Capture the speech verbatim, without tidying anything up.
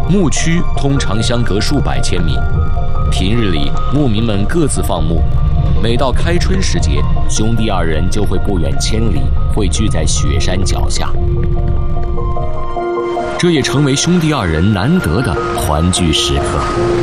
牧区通常相隔数百千米，平日里牧民们各自放牧，每到开春时节，兄弟二人就会不远千里汇聚在雪山脚下，这也成为兄弟二人难得的团聚时刻。